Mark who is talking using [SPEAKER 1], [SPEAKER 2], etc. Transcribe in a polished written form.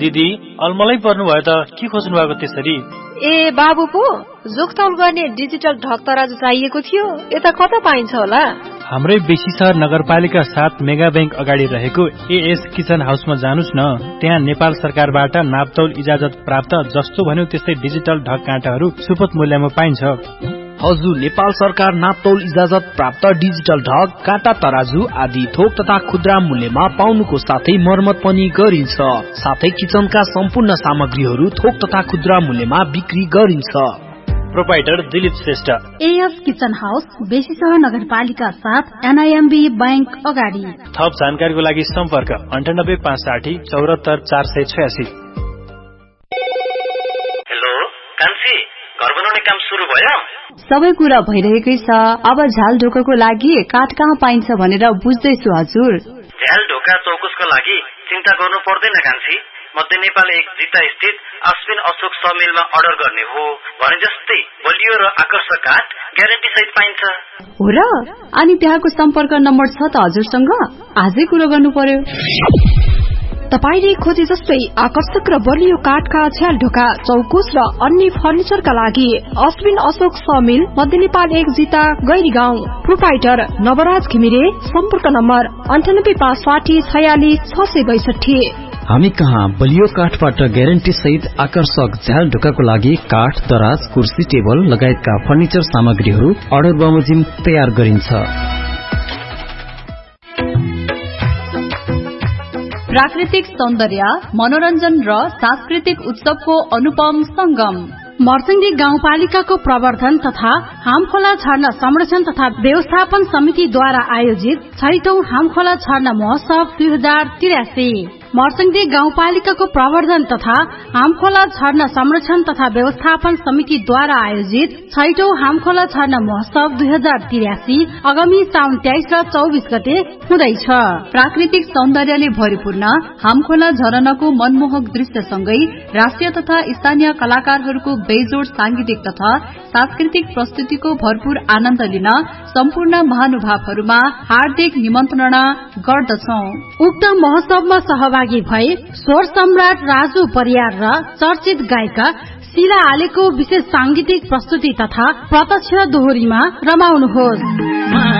[SPEAKER 1] दिदी अलमलै पर्नु भयो त के खोज्नु भएको त्यसरी?
[SPEAKER 2] ए बाबु पो जोखतौल गर्ने डिजिटल ढक तराजु चाहिएको थियो, यता कता पाइन्छ होला?
[SPEAKER 1] हाम्रै बेसी सहर नगरपालिका 7 मेगा बैंक अगाडि रहेको एएस किचन हाउसमा जानुस् न। त्यहाँ नेपाल सरकारबाट नापतौल इजाजत प्राप्त जस्तो भन्यो त्यस्तै डिजिटल ढक काँटाहरू सुपथ मूल्यमा पाइन्छ।
[SPEAKER 3] हजुर, नेपाल सरकार नापतौल इजाजत प्राप्त डिजिटल ढक, काँटा, तराजु आदि थोक तथा खुद्रा मूल्यमा पाउनुको साथै मर्मत पनि गरिन्छ। साथै किचनका सम्पूर्ण सामग्रीहरू थोक तथा खुद्रा मूल्यमा बिक्री गरिन्छ।
[SPEAKER 1] Proprietor Dilip Shrestha,
[SPEAKER 4] as kitchen house, बेसी सहर नगरपालिका 7 एनआईएमबी बैंक अगाडि।
[SPEAKER 1] थप जानकारीको लागि सम्पर्क 9856 74 486।
[SPEAKER 5] हेलो कान्छी, घर बनाउने काम सुरु भयो?
[SPEAKER 6] सबै कुरा भइरहेकै छ। अब झ्याल ढोकाको लागि काठ कहाँ पाइन्छ भनेर बुझ्दैछु हजुर।
[SPEAKER 5] झ्याल ढोका चौकुसको लागि चिन्ता गर्नु पर्दैन कान्छी। मध्य नेपाल 1 जिता स्थित अश्विन अशोक समिलमा अर्डर गर्ने हो भने जस्तै बलियो र आकर्षक काठ ग्यारेन्टी सहित पाइन्छ।
[SPEAKER 6] हो र? अनि त्यहाँको सम्पर्क नम्बर छ त हजुरसँग? आजै कुरो गर्नु पर्यो।
[SPEAKER 2] तपाईले खोजे जस्तै आकर्षक र बलियो काठका झ्याल ढोका चौकुस र अन्य फर्निचरका लागि अश्विन अशोक समिल, मध्य नेपाल 1 जिता गैरीगाउँ। प्रोपाइटर नवराज घिमिरे। सम्पर्क नम्बर 9856 46 662।
[SPEAKER 3] हामी कहाँ बलियो काठबाट ग्यारेन्टी सहित आकर्षक झ्याल ढोकाको लागि काठ, दराज, कुर्सी, टेबल लगायतका फर्निचर सामग्रीहरू अर्डर बमोजिम तयार गरिन्छ।
[SPEAKER 6] प्राकृतिक सौन्दर्य, मनोरञ्जन र सांस्कृतिक उत्सवको अनुपम संगम।
[SPEAKER 4] मर्सिङदी गाउँपालिकाको प्रवर्धन तथा हामखोला झरना संरक्षण तथा व्यवस्थापन समितिद्वारा आयोजित 6औं हामखोला झरना महोत्सव 2083। मर्सिङदी गाउँपालिकाको प्रवर्धन तथा हामखोला झरना संरक्षण तथा व्यवस्थापन समितिद्वारा आयोजित 6औं हामखोला झरना महोत्सव 2083 आगामी साउन 23 र 24 गते हुँदैछ।
[SPEAKER 6] प्राकृतिक सौन्दर्यले भरिपूर्ण हामखोला झरनाको मनमोहक दृश्यसँगै राष्ट्रिय तथा स्थानीय कलाकारहरूको बेजोड सांगीतिक तथा सांस्कृतिक प्रस्तुतिको भरपूर आनन्द लिन सम्पूर्ण महानुभावहरूमा हार्दिक निमन्त्रणा गर्दछौं।
[SPEAKER 4] उक्त महोत्सवमा सहभागी भई स्वर सम्राट राजु परियार र चर्चित गायिका शिला आलेको विशेष सांगीतिक प्रस्तुति तथा प्रत्यक्ष दोहोरीमा रमाउनुहोस्।